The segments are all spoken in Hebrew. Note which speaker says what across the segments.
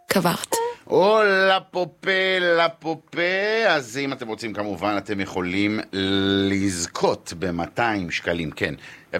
Speaker 1: קברת.
Speaker 2: או לפופה, אז אם אתם רוצים כמובן אתם יכולים לזכות ב-200 שקלים, כן, 0546-102-345.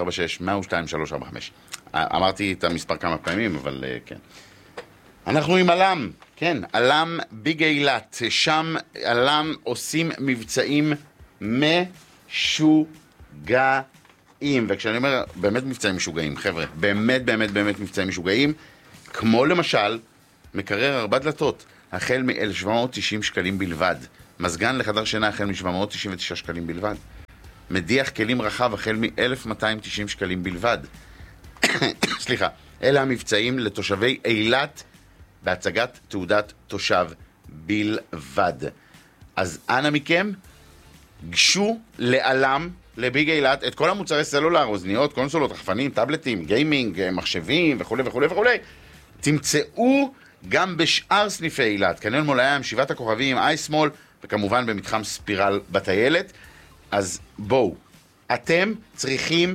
Speaker 2: אמרתי את המספר כמה פעמים, אבל כן. אנחנו עם אלם, כן, אלם ביג אילת, שם אלם עושים מבצעים משוגעים, וכשאני אומר באמת מבצעים משוגעים, חבר'ה, באמת מבצעים משוגעים, כמו למשל, מקרר 4 דלתות, החל מ-1,790 שקלים בלבד, מזגן לחדר שינה החל מ-799 שקלים בלבד, מדיח כלים רחב החל מ-1,290 שקלים בלבד. סליחה, אלה המבצעים לתושבי אילת בהצגת תעודת תושב בלבד. אז אנא מכם, גשו לאלם, לביג אילת, את כל המוצרי סלולר, אוזניות, קונסולות, רחפנים, טאבלטים, גיימינג, מחשבים וכו' וכו' וכו'. תמצאו גם בשאר סניפי אילת, קניון מול הים, שבעת הכוכבים, אייסמול, וכמובן במתחם ספירל בטיילת. אז בואו, אתם צריכים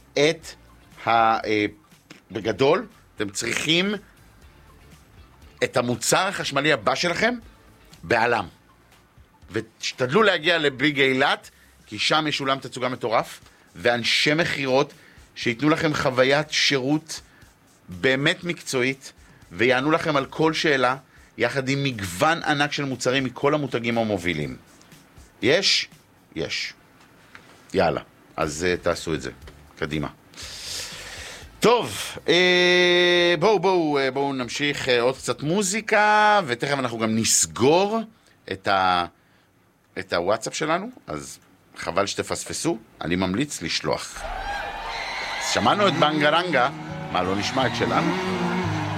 Speaker 2: בגדול, אתם צריכים את המוצר החשמלי הבא שלכם בעלם. ותשתדלו להגיע לביג אילת, כי שם יש אולם תצוגה מטורף, ואנשי מחירות שיתנו לכם חוויית שירות באמת מקצועית, ויענו לכם על כל שאלה, יחד עם מגוון ענק של מוצרים מכל המותגים המובילים. יש? יש. יאללה, אז תעשו את זה. קדימה. טוב, בואו נמשיך עוד קצת מוזיקה, ותכף אנחנו גם נסגור את הוואטסאפ שלנו, אז חבל שתפספסו, אני ממליץ לשלוח. שמענו את בנגרנגה, מה לא נשמע את שלנו?